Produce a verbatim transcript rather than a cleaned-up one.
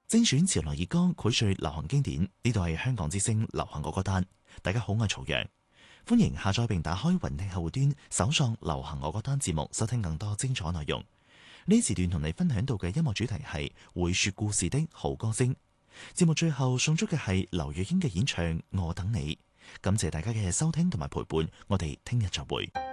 精選潮流熱歌，膾萃流行經典。呢度係香港之聲流行歌歌單。大家好，我係曹陽，歡迎下載並打開雲聽客戶端，搜索流行歌歌單節目，收聽更多精彩內容。呢時段同你分享到嘅音樂主題係會說故事的好歌聲。節目最後送出嘅係劉若英嘅演唱《我等你》。感謝大家嘅收聽同埋陪伴，我哋聽日再會。